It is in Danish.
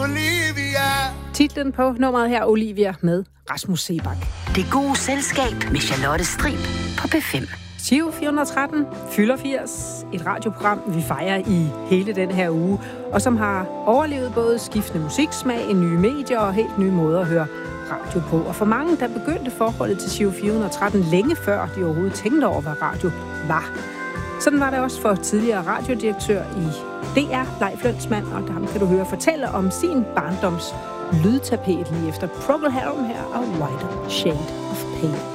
Olivia. Titlen på nummeret her, Olivia, med Rasmus Seebach. Det gode selskab med Charlotte Strib på P5. Giro 413 fylder 80. Et radioprogram, vi fejrer i hele den her uge, og som har overlevet både skiftende musiksmag, nye medier og helt nye måder at høre radio på. Og for mange, der begyndte forholdet til Giro 413 længe før de overhovedet tænkte over, hvad radio var. Sådan var det også for tidligere radiodirektør i DR, Leif Lønsmand, og ham kan du høre fortælle om sin barndoms lydtapet lige efter Procol Harum her og White Shade of Pale.